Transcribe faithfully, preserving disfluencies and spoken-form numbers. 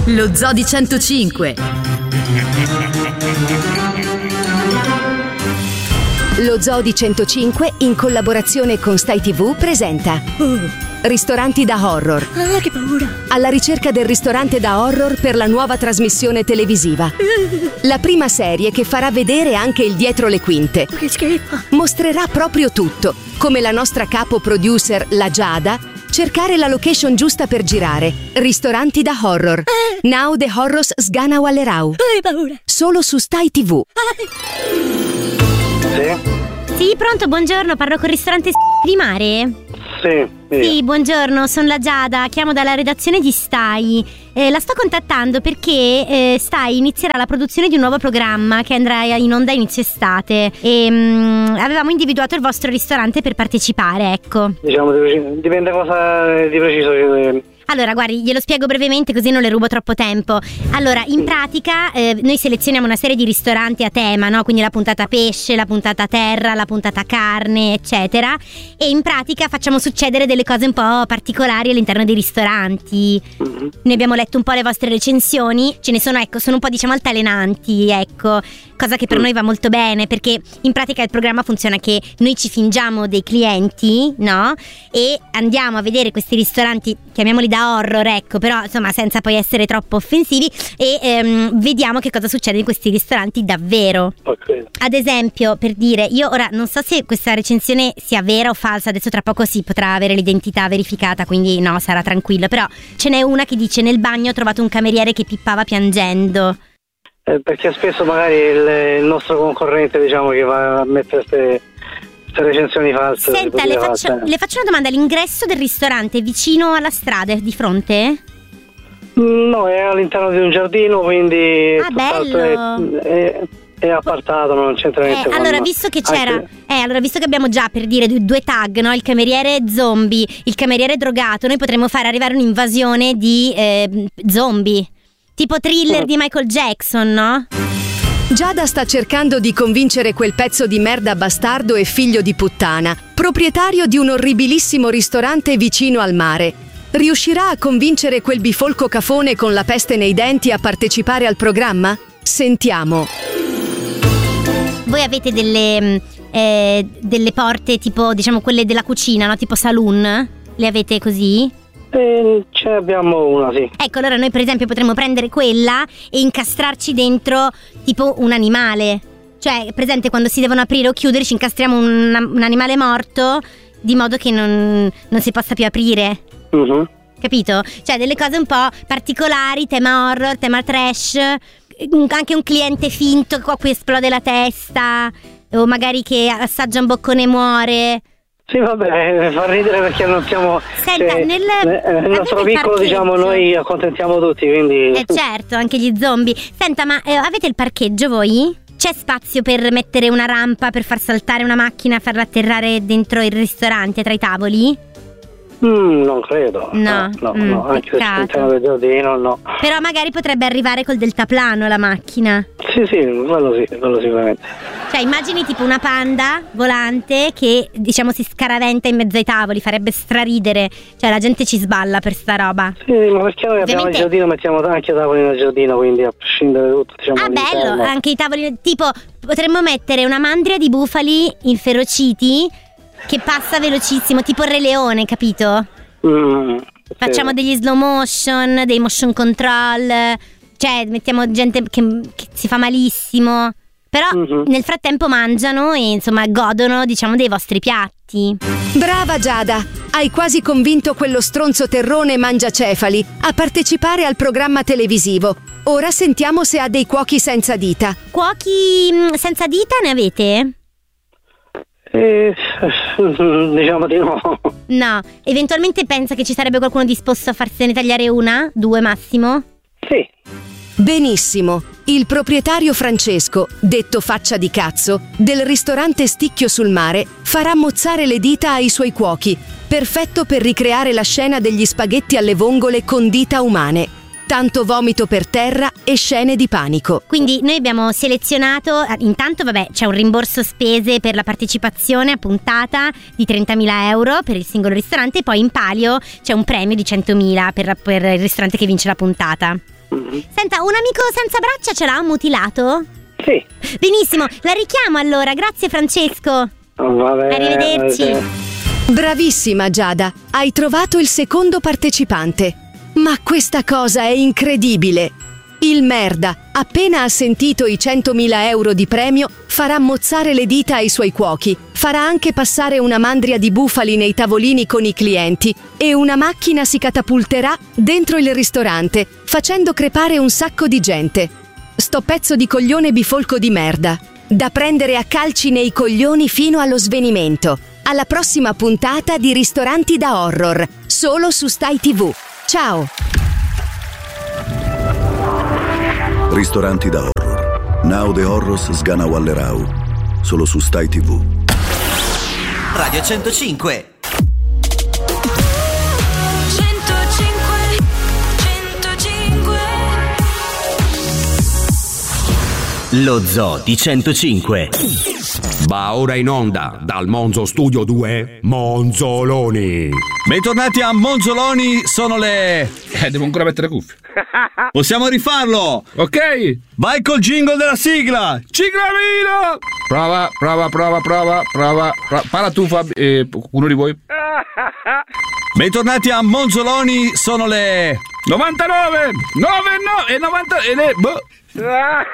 Lo Zoo di centocinque. Lo Zoo di centocinque, in collaborazione con Stai tivù, presenta Ristoranti da horror. Ah, che paura! Alla ricerca del ristorante da horror per la nuova trasmissione televisiva. La prima serie che farà vedere anche il dietro le quinte. Che schifo! Mostrerà proprio tutto, come la nostra capo producer, la Giada, cercare la location giusta per girare. Ristoranti da horror. Eh. Now the horrors sgana wallerau. Hai paura! Solo su Stai tivù. Sì? Sì, pronto, buongiorno, parlo col ristorante di mare? Sì, io. Sì, buongiorno, sono la Giada, chiamo dalla redazione di Stai. Eh, la sto contattando perché eh, Stai inizierà la produzione di un nuovo programma che andrà in onda a inizio estate e mm, avevamo individuato il vostro ristorante per partecipare, ecco. Diciamo, dipende cosa di preciso che... Allora, guardi, glielo spiego brevemente così non le rubo troppo tempo. Allora, in pratica eh, noi selezioniamo una serie di ristoranti a tema, no? Quindi la puntata pesce, la puntata terra, la puntata carne, eccetera. E in pratica facciamo succedere delle cose un po' particolari all'interno dei ristoranti. Mm-hmm. Noi abbiamo letto un po' le vostre recensioni, ce ne sono, ecco, sono un po' diciamo altalenanti, ecco. Cosa che per mm. noi va molto bene, perché in pratica il programma funziona che noi ci fingiamo dei clienti, no? E andiamo a vedere questi ristoranti, chiamiamoli da horror, ecco, però insomma senza poi essere troppo offensivi, e ehm, vediamo che cosa succede in questi ristoranti davvero. Okay. Ad esempio, per dire, io ora non so se questa recensione sia vera o falsa, adesso tra poco si potrà avere l'identità verificata, quindi no, sarà tranquillo, però ce n'è una che dice: nel bagno ho trovato un cameriere che pippava piangendo. Eh, perché spesso magari il, il nostro concorrente, diciamo, che va a mettere queste recensioni false. Senta, le faccio, le faccio una domanda: l'ingresso del ristorante è vicino alla strada, è di fronte? No, è all'interno di un giardino, quindi ah, bello. È, è, è appartato, non c'entra niente. Eh, allora, visto che c'era anche... eh, allora, visto che abbiamo già, per dire, due tag, no? Il cameriere zombie, il cameriere drogato, noi potremmo fare arrivare un'invasione di eh, zombie, tipo Thriller mm. di Michael Jackson, no? Giada sta cercando di convincere quel pezzo di merda bastardo e figlio di puttana, proprietario di un orribilissimo ristorante vicino al mare. Riuscirà a convincere quel bifolco cafone con la peste nei denti a partecipare al programma? Sentiamo. Voi avete delle eh, delle porte tipo, diciamo, quelle della cucina, no? Tipo saloon? Le avete così? Eh, ce ne abbiamo una, sì. Ecco, allora noi per esempio potremmo prendere quella e incastrarci dentro tipo un animale. Cioè, presente quando si devono aprire o chiudere, ci incastriamo un, un animale morto, di modo che non, non si possa più aprire. Uh-huh. Capito? Cioè delle cose un po' particolari, tema horror, tema trash, anche un cliente finto a cui esplode la testa, o magari che assaggia un boccone e muore. Sì, vabbè, fa ridere perché non siamo. Senta, cioè, nel, nel nostro piccolo, diciamo, noi accontentiamo tutti, quindi. Eh certo, anche gli zombie. Senta, ma eh, avete il parcheggio voi? C'è spazio per mettere una rampa per far saltare una macchina e farla atterrare dentro il ristorante tra i tavoli? Mm, non credo. No, no, mm, no, anche se all'interno del giardino, no. Però magari potrebbe arrivare col deltaplano la macchina. Sì, sì, quello sì, quello sicuramente. Cioè, immagini tipo una panda volante che, diciamo, si scaraventa in mezzo ai tavoli, farebbe straridere. Cioè, la gente ci sballa per sta roba. Sì, ma perché noi abbiamo il giardino, mettiamo anche i tavoli nel giardino, quindi a prescindere da tutto, diciamo. Ah, bello, anche i tavoli, tipo, potremmo mettere una mandria di bufali inferociti che passa velocissimo, tipo il Re Leone, capito? Mm, Facciamo sì. degli slow motion, dei motion control, cioè mettiamo gente che, che si fa malissimo, però mm-hmm. nel frattempo mangiano e insomma godono, diciamo, dei vostri piatti. Brava Giada, hai quasi convinto quello stronzo terrone mangiacefali a partecipare al programma televisivo. Ora sentiamo se ha dei cuochi senza dita. Cuochi senza dita ne avete? Eh, diciamo di no. No, eventualmente pensa che ci sarebbe qualcuno disposto a farsene tagliare una, due massimo? Sì. Benissimo. Il proprietario Francesco, detto faccia di cazzo, del ristorante Sticchio sul Mare, farà mozzare le dita ai suoi cuochi, perfetto per ricreare la scena degli spaghetti alle vongole con dita umane. tanto vomito per terra e scene di panico. Quindi noi abbiamo selezionato, intanto vabbè c'è un rimborso spese per la partecipazione a puntata di trentamila euro per il singolo ristorante, e poi in palio c'è un premio di centomila per, per il ristorante che vince la puntata. Mm-hmm. Senta, un amico senza braccia ce l'ha mutilato? Sì. Benissimo, la richiamo allora, grazie Francesco. Va bene, arrivederci. Va bene. Bravissima Giada, hai trovato il secondo partecipante. Ma questa cosa è incredibile! Il merda, appena ha sentito i centomila euro di premio, farà mozzare le dita ai suoi cuochi, farà anche passare una mandria di bufali nei tavolini con i clienti e una macchina si catapulterà dentro il ristorante, facendo crepare un sacco di gente. Sto pezzo di coglione bifolco di merda, da prendere a calci nei coglioni fino allo svenimento. Alla prossima puntata di Ristoranti da Horror, solo su Stai tivù. Ciao! Ristoranti da Horror. Now the Horrors sgana Wallerau. Solo su Stai tivù. Radio centocinque. Lo Zoo di centocinque. Va ora in onda dal Monzo Studio due Monzoloni. Bentornati a Monzoloni, sono le... Eh, devo ancora mettere cuffie. Possiamo rifarlo? Ok. Vai col jingle della sigla. Ciclamino. Prova, prova, prova, prova, prova, prova. Parla tu Fabio, eh, uno di voi. Bentornati a Monzoloni, sono le... novantanove, nove, no, e novanta, e le... Boh.